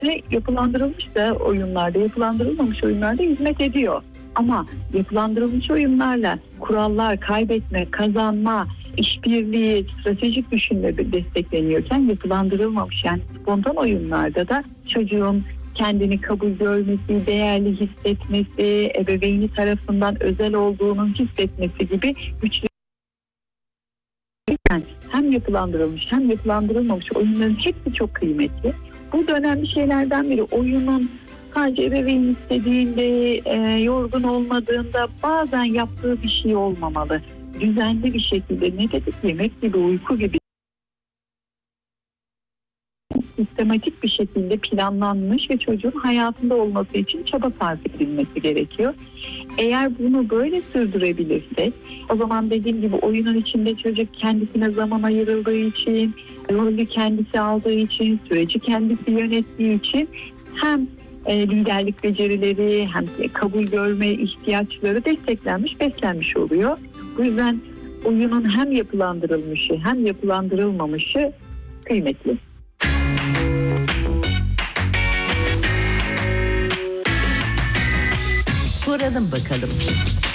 Ve yapılandırılmış da oyunlarda, yapılandırılmamış oyunlarda hizmet ediyor. Ama yapılandırılmış oyunlarla kurallar, kaybetme, kazanma, işbirliği, stratejik düşünme destekleniyorken yapılandırılmamış yani spontan oyunlarda da çocuğun kendini kabul görmesi, değerli hissetmesi, ebeveyni tarafından özel olduğunu hissetmesi gibi güçlü hem yapılandırılmış hem yapılandırılmamış oyunların hepsi çok kıymetli. Burada önemli şeylerden biri oyunun sadece ebeveyn istediğinde, yorgun olmadığında bazen yaptığı bir şey olmamalı. Düzenli bir şekilde ne dedik, yemek gibi, uyku gibi sistematik bir şekilde planlanmış ve çocuğun hayatında olması için çaba sarf edilmesi gerekiyor. Eğer bunu böyle sürdürebilirsek, o zaman dediğim gibi oyunun içinde çocuk kendisine zaman ayırıldığı için, rolü kendisi aldığı için, süreci kendisi yönettiği için hem liderlik becerileri hem kabul görme ihtiyaçları desteklenmiş, beslenmiş oluyor. Bu yüzden oyunun hem yapılandırılmışı hem yapılandırılmamışı kıymetli. Soralım bakalım.